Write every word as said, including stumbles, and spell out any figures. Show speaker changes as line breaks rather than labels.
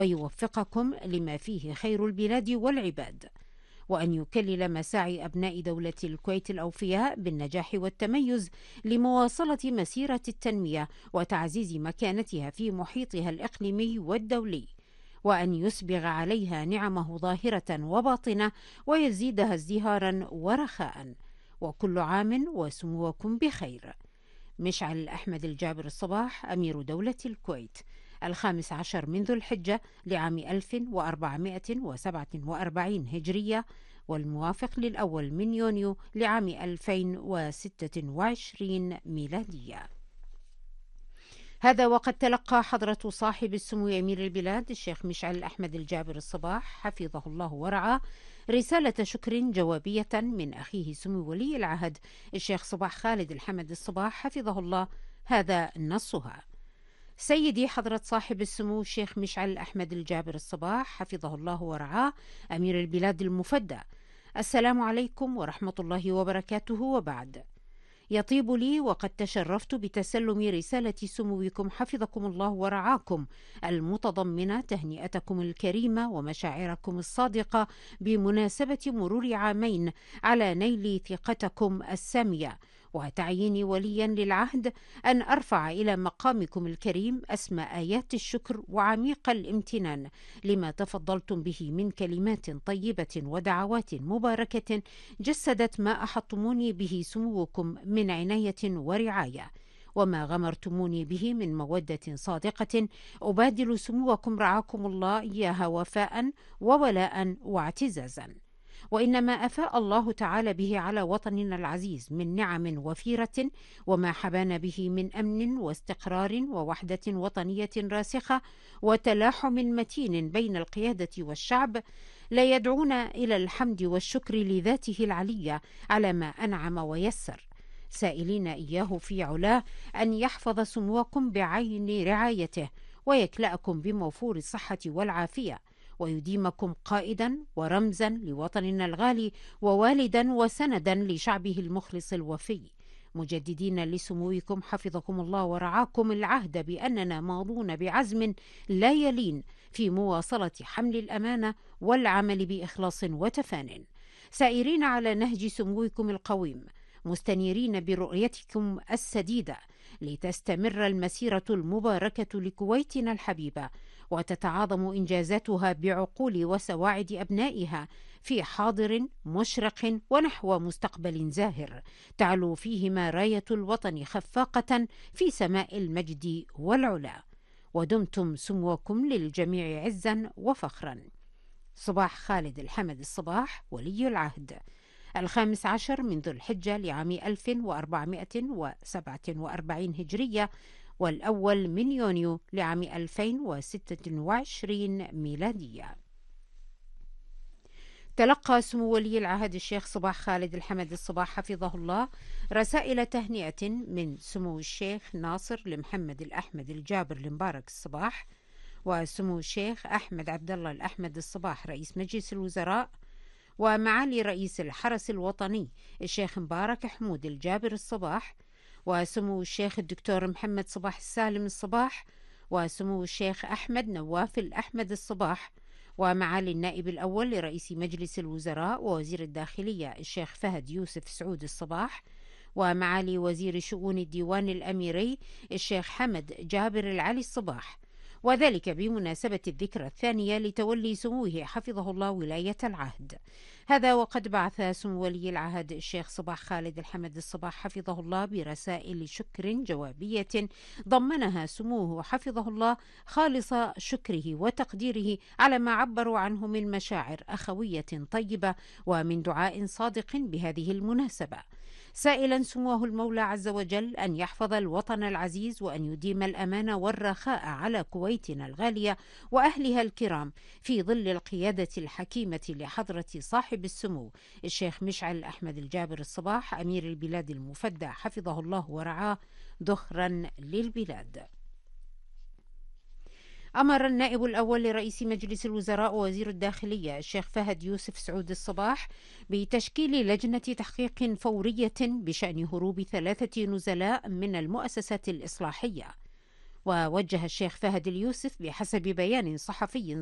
ويوفقكم لما فيه خير البلاد والعباد، وأن يكلل مساعي أبناء دولة الكويت الأوفياء بالنجاح والتميز لمواصلة مسيرة التنمية وتعزيز مكانتها في محيطها الإقليمي والدولي، وأن يسبغ عليها نعمه ظاهرة وباطنة ويزيدها ازدهارا ورخاء. وكل عام وسموكم بخير. مشعل أحمد الجابر الصباح، أمير دولة الكويت، الخامس عشر من ذو الحجة لعام ألف وأربعمائة وسبعة وأربعين هجرية، والموافق للأول من يونيو لعام ألفين وستة وعشرين ميلادية. هذا وقد تلقى حضرة صاحب السمو أمير البلاد الشيخ مشعل أحمد الجابر الصباح حفظه الله ورعاه رسالة شكر جوابية من أخيه سمو ولي العهد الشيخ صباح خالد الحمد الصباح حفظه الله. هذا نصها: سيدي حضرة صاحب السمو الشيخ مشعل أحمد الجابر الصباح حفظه الله ورعاه أمير البلاد المفدى، السلام عليكم ورحمة الله وبركاته، وبعد. يطيب لي وقد تشرفت بتسلم رسالة سموكم حفظكم الله ورعاكم المتضمنة تهنئتكم الكريمة ومشاعركم الصادقة بمناسبة مرور عامين على نيل ثقتكم السامية وتعييني وليا للعهد أن أرفع إلى مقامكم الكريم أسمى آيات الشكر وعميق الامتنان لما تفضلتم به من كلمات طيبة ودعوات مباركة جسدت ما أحطموني به سموكم من عناية ورعاية، وما غمرتموني به من مودة صادقة أبادل سموكم رعاكم الله إياها وفاء وولاء واعتزازا. وإنما أفاء الله تعالى به على وطننا العزيز من نعم وفيرة، وما حبانا به من أمن واستقرار ووحدة وطنية راسخة وتلاحم متين بين القيادة والشعب، لا يدعونا إلى الحمد والشكر لذاته العلية على ما أنعم ويسر، سائلين إياه في علاه أن يحفظ سموكم بعين رعايته ويكلأكم بموفور الصحة والعافية، ويديمكم قائدا ورمزا لوطننا الغالي ووالدا وسندا لشعبه المخلص الوفي، مجددين لسموكم حفظكم الله ورعاكم العهد بأننا ماضون بعزم لا يلين في مواصلة حمل الأمانة والعمل بإخلاص وتفان، سائرين على نهج سموكم القويم، مستنيرين برؤيتكم السديدة لتستمر المسيرة المباركة لكويتنا الحبيبة وتتعاظم إنجازاتها بعقول وسواعد أبنائها في حاضر مشرق ونحو مستقبل زاهر تعلو فيهما راية الوطن خفاقة في سماء المجد والعلا. ودمتم سموكم للجميع عزا وفخرا. صباح خالد الحمد الصباح ولي العهد، الخامس عشر من ذو الحجة لعام ألف وأربعمائة وسبعة وأربعين هجرية، والأول من يونيو لعام ألفين وستة وعشرين ميلادية. تلقى سمو ولي العهد الشيخ صباح خالد الحمد الصباح حفظه الله رسائل تهنئة من سمو الشيخ ناصر لمحمد الأحمد الجابر المبارك الصباح، وسمو الشيخ أحمد عبد الله الأحمد الصباح رئيس مجلس الوزراء، ومعالي رئيس الحرس الوطني الشيخ مبارك حمود الجابر الصباح، وسمو الشيخ الدكتور محمد صباح السالم الصباح، وسمو الشيخ أحمد نواف الأحمد الصباح، ومعالي النائب الأول لرئيس مجلس الوزراء ووزير الداخلية الشيخ فهد يوسف سعود الصباح، ومعالي وزير شؤون الديوان الأميري الشيخ حمد جابر العلي الصباح، وذلك بمناسبة الذكرى الثانية لتولي سموه حفظه الله ولاية العهد. هذا وقد بعث سمو ولي العهد الشيخ صباح خالد الحمد الصباح حفظه الله برسائل شكر جوابية ضمنها سموه حفظه الله خالص شكره وتقديره على ما عبروا عنه من مشاعر أخوية طيبة ومن دعاء صادق بهذه المناسبة، سائلا سموه المولى عز وجل أن يحفظ الوطن العزيز وأن يديم الأمان والرخاء على كويتنا الغالية وأهلها الكرام في ظل القيادة الحكيمة لحضرة صاحب السمو الشيخ مشعل أحمد الجابر الصباح أمير البلاد المفدى حفظه الله ورعاه ذخرا للبلاد. أمر النائب الأول لرئيس مجلس الوزراء ووزير الداخلية الشيخ فهد يوسف سعود الصباح بتشكيل لجنة تحقيق فورية بشأن هروب ثلاثة نزلاء من المؤسسات الإصلاحية، ووجه الشيخ فهد اليوسف بحسب بيان صحفي